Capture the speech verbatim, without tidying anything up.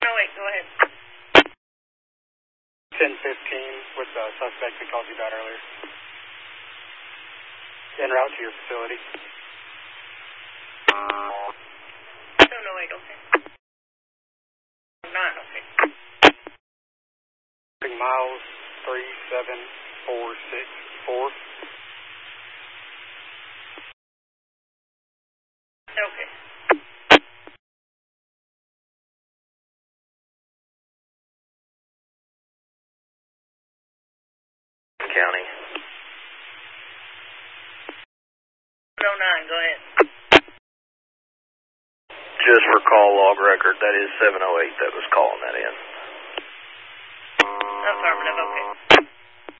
Oh, wait, go ahead. ten fifteen with the suspect that called you about earlier. En route to your facility. No, no, wait, okay. Nine, okay. Miles three seven four six four. Okay. County. No, nine, go ahead. Just for call log record, that is seven oh eight that was calling that in. Affirmative, okay.